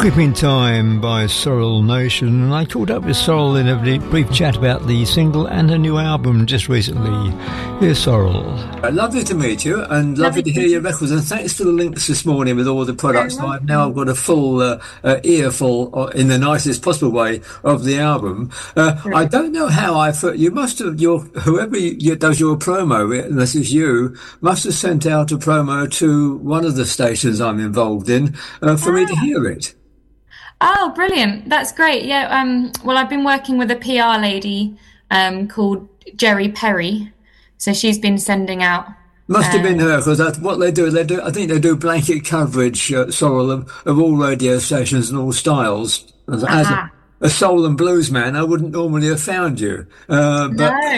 Creeping Time by Sorrel Nation, and I caught up with Sorrel in a brief chat about the single and her new album just recently. Here's Sorrel. Lovely to meet you, and lovely to hear your records, and thanks for the links this morning with all the products. I've now got a full earful, in the nicest possible way, of the album. I don't know how you must have, whoever does your promo, unless it's you, must have sent out a promo to one of the stations I'm involved in for me to hear it. Oh, brilliant. That's great. Yeah. Well, I've been working with a PR lady called Jerry Perry. So she's been sending out. Must have been her, because what they do, I think they do blanket coverage, Sorrel, of all radio stations and all styles. As a soul and blues man, I wouldn't normally have found you. But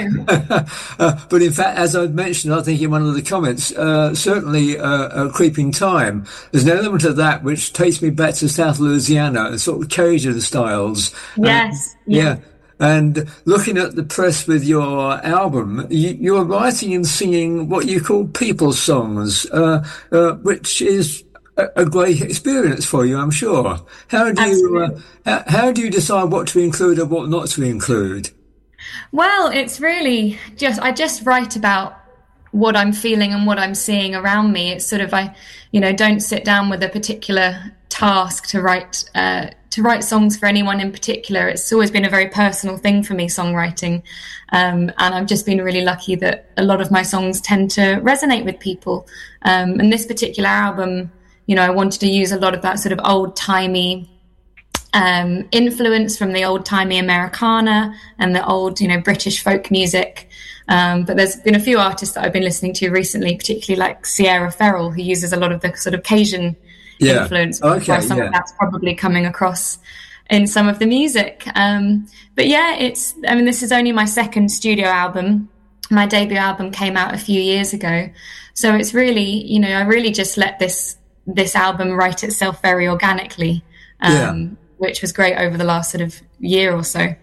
in fact, as I mentioned, I think in one of the comments, certainly a Creeping Time. There's an element of that which takes me back to South Louisiana, sort of Cajun styles. Yes. Yeah. And looking at the press with your album, you're writing and singing what you call people songs, which is a great experience for you, I'm sure. How do you decide what to include and what not to include? Well, it's really I just write about what I'm feeling and what I'm seeing around me. It's sort of, I don't sit down with a particular task to write songs for anyone in particular. It's always been a very personal thing for me, songwriting. And I've just been really lucky that a lot of my songs tend to resonate with people. And this particular album, I wanted to use a lot of that sort of old-timey influence from the old-timey Americana and the old, British folk music. But there's been a few artists that I've been listening to recently, particularly like Sierra Ferrell, who uses a lot of the sort of Cajun influence. Okay, some of that's probably coming across in some of the music. But yeah, this is only my second studio album. My debut album came out a few years ago. So it's really, I really just let this album write itself very organically, which was great over the last sort of year or so.